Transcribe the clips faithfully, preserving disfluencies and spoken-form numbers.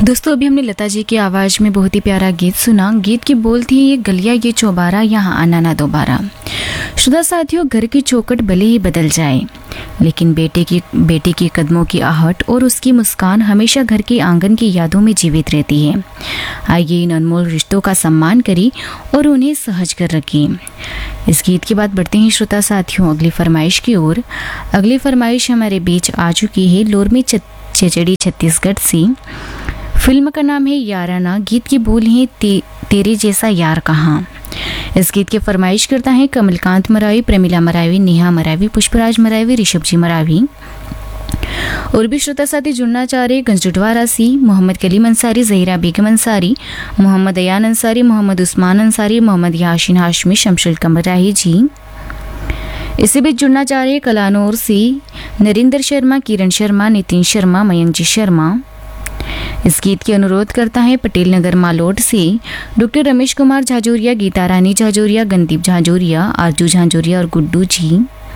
दोस्तों अभी हमने लता जी की आवाज़ में बहुत ही प्यारा गीत सुना। गीत की बोल थी ये गलिया ये चौबारा यहाँ आना ना दोबारा। श्रोता साथियों, घर की चौखट भले ही बदल जाए लेकिन बेटे की बेटे की कदमों की आहट और उसकी मुस्कान हमेशा घर के आंगन की यादों में जीवित रहती है। आइए इन अनमोल रिश्तों का सम्मान करें और उन्हें सहज कर रखें। इस गीत के बाद बढ़ते हैं श्रोता साथियों अगली फरमाइश की ओर। अगली फरमाइश हमारे बीच आ चुकी है लोरमी चचड़ी छत्तीसगढ़ से। फिल्म का नाम है याराना। गीत की बोल है ते, तेरे जैसा यार कहाँ। इस गीत की फरमाइश करता है कमलकांत मरावी, प्रेमिला मरावी, नेहा मरावी, पुष्पराज मरावी, ऋषभ जी मरावी। और भी श्रोता साथी जुड़ना चाह रहे गंजडवारा सी मोहम्मद कलीम अंसारी, जहीरा बेगम अंसारी, मोहम्मद अयान अंसारी, मोहम्मद उस्मान अंसारी, मोहम्मद याशीन हाशमी, शमशुल कमराही जी। इसी बीच जुड़ना चाह रहे कलानौर से नरेंद्र शर्मा, किरण शर्मा, नितिन शर्मा, मयंक जी शर्मा। इस गीत की अनुरोध करता है पटेल नगर मालोट से डॉक्टर रमेश कुमार झाजोरिया, गीता रानी झाजोरिया, गंदीप झाजोरिया, आरजू झाजोरिया और गुड्डू जी।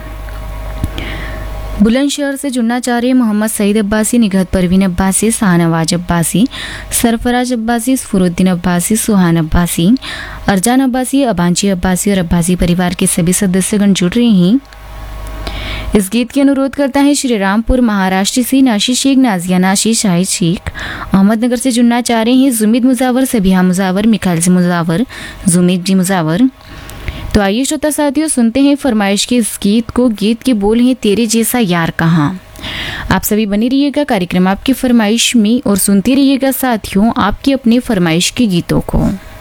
बुलंदशहर से जुड़ना चाह रहे मोहम्मद सईद अब्बासी, निगहत परवीन अब्बासी, शाहनवाज अब्बासी, सरफराज अब्बासी, फुरुद्दीन अब्बासी, सुहान अब्बासी, अरजान अब्बासी, अबांची अब्बासी और अब्बासी परिवार के सभी सदस्यगण जुड़ रहे हैं। इस गीत की अनुरोध करता है श्री रामपुर महाराष्ट्र से नाशी शेख, नाजिया नाशी, शाहिद शेख। अहमदनगर से जुड़ना चाह रहे हैं जुमीद मुजावर, सबिहा मुजावर, मिखाइल से मुजावर, जुमीद जी मुजावर। तो आइए श्रोता साथियों सुनते हैं फरमाइश के इस गीत को। गीत के बोल हैं तेरे जैसा यार कहाँ। आप सभी बने रहिएगा कार्यक्रम आपकी फरमाइश में और सुनते रहिएगा साथियों आपकी अपनी फरमाइश के गीतों को।